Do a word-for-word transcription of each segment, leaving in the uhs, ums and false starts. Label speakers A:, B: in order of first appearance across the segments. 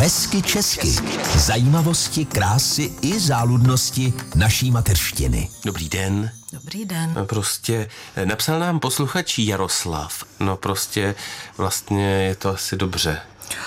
A: Hezky česky. Zajímavosti, krásy i záludnosti naší mateřštiny.
B: Dobrý den.
C: Dobrý den.
B: No prostě napsal nám posluchač Jaroslav. No prostě vlastně je to asi dobře.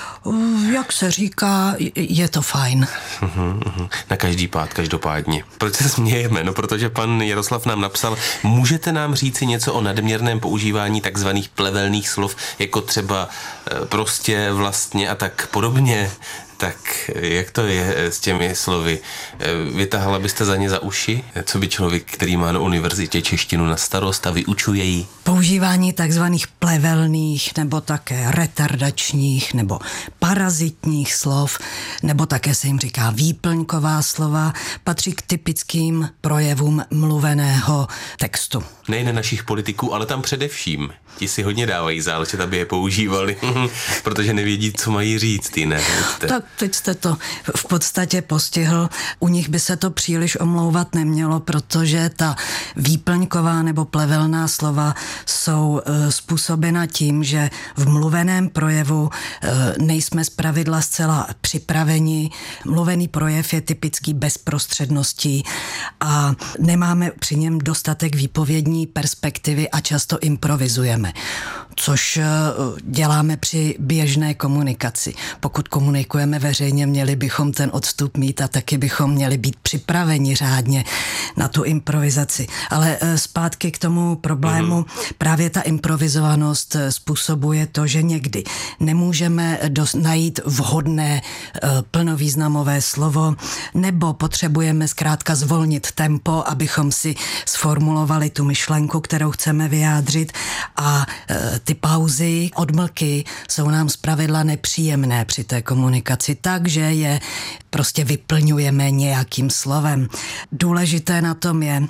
C: Jak se říká, je to fajn.
B: Uhum, uhum. Na každý pád, každopádně. Proč se smějeme? No protože pan Jaroslav nám napsal, můžete nám říci něco o nadměrném používání takzvaných plevelných slov, jako třeba prostě, vlastně a tak podobně. Tak jak to je s těmi slovy? Vytahala byste za ně za uši? Co by člověk, který má na univerzitě češtinu na starost a vyučuje ji?
C: Používání takzvaných plevelných nebo také retardačních nebo parazitních slov, nebo také se jim říká výplňková slova, patří k typickým projevům mluveného textu.
B: Nejen našich politiků, ale tam především. Ti si hodně dávají záležet, aby je používali, protože nevědí, co mají říct, ty ne.
C: Tak teď jste to v podstatě postihl. U nich by se to příliš omlouvat nemělo, protože ta výplňková nebo plevelná slova jsou e, způsobena tím, že v mluveném projevu e, nejsme zpravidla zcela připraveni. Mluvený projev je typický bezprostředností a nemáme při něm dostatek výpovědní perspektivy a často improvizujeme, což děláme při běžné komunikaci. Pokud komunikujeme veřejně, měli bychom ten odstup mít a taky bychom měli být připraveni řádně na tu improvizaci. Ale zpátky k tomu problému, mm-hmm. právě ta improvizovanost způsobuje to, že někdy nemůžeme dos- najít vhodné plnovýznamové slovo, nebo potřebujeme zkrátka zvolnit tempo, abychom si sformulovali tu myšlenku, kterou chceme vyjádřit, a ty pauzy, odmlky jsou nám zpravidla nepříjemné při té komunikaci, takže je prostě vyplňujeme nějakým slovem. Důležité na tom je,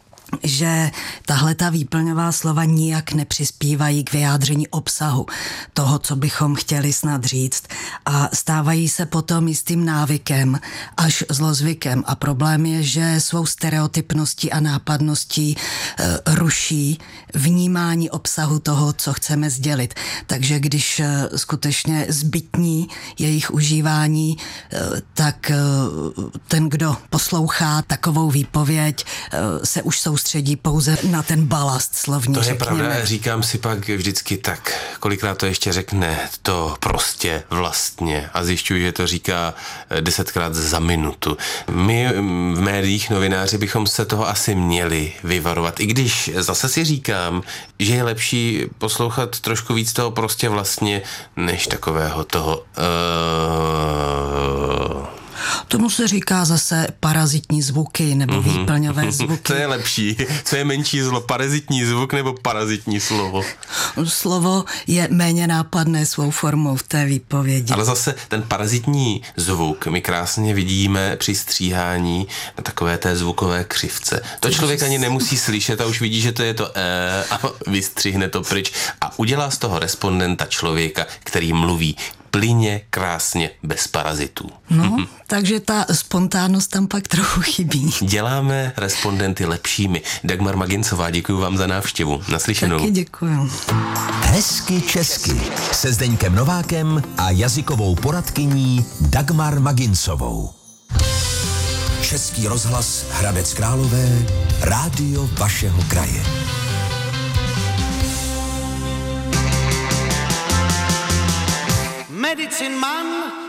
C: že tahle ta výplňová slova nijak nepřispívají k vyjádření obsahu toho, co bychom chtěli snad říct, a stávají se potom jistým návykem až zlozvykem. A problém je, že svou stereotypností a nápadností e, ruší vnímání obsahu toho, co chceme sdělit. Takže když e, skutečně zbytní jejich užívání, e, tak e, ten, kdo poslouchá takovou výpověď, e, se už soustředí středí pouze na ten balast slovní,
B: To je
C: řekněme.
B: pravda, říkám si pak vždycky tak, kolikrát to ještě řekne, to prostě vlastně, a zjišťuji, že to říká desetkrát za minutu. My v médiích, novináři, bychom se toho asi měli vyvarovat, i když zase si říkám, že je lepší poslouchat trošku víc toho prostě vlastně, než takového toho uh...
C: Tomu se říká zase parazitní zvuky nebo mm-hmm. výplňové zvuky.
B: Co je lepší? Co je menší zlo? Parazitní zvuk nebo parazitní slovo?
C: Slovo je méně nápadné svou formou v té výpovědi.
B: Ale zase ten parazitní zvuk my krásně vidíme při stříhání na takové té zvukové křivce. To člověk ani nemusí slyšet a už vidí, že to je to e a vystřihne to pryč a udělá z toho respondenta člověka, který mluví plyně, krásně, bez parazitů.
C: No, takže ta spontánnost tam pak trochu chybí.
B: Děláme respondenty lepšími. Dagmar Magincová, děkuji vám za návštěvu. Naslyšenou.
C: Taky děkuji.
A: Hezky česky se Zdeňkem Novákem a jazykovou poradkyní Dagmar Magincovou. Český rozhlas Hradec Králové, rádio vašeho kraje.
D: Medicine Man